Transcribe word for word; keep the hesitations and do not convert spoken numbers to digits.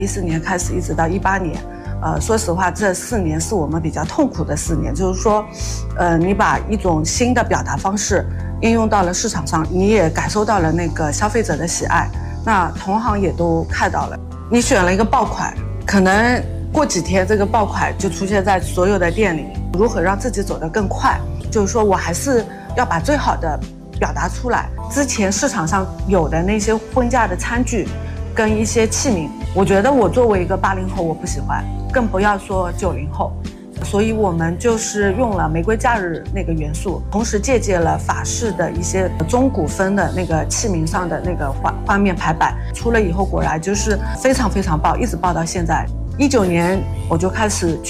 一四年开始一直到一八年，呃，说实话，这四年是我们比较痛苦的四年，就是说，呃，你把一种新的表达方式应用到了市场上，你也感受到了那个消费者的喜爱，那同行也都看到了。你选了一个爆款，可能过几天这个爆款就出现在所有的店里。如何让自己走得更快？就是说我还是要把最好的表达出来。之前市场上有的那些婚嫁的餐具跟一些器皿，我觉得我作为一个八零后我不喜欢，更不要说九零后。所以我们就是用了玫瑰假日那个元素，同时借鉴了法式的一些中古风的那个器皿上的那个画画面排版，出了以后果然就是非常非常爆，一直爆到现在。一九年我就开始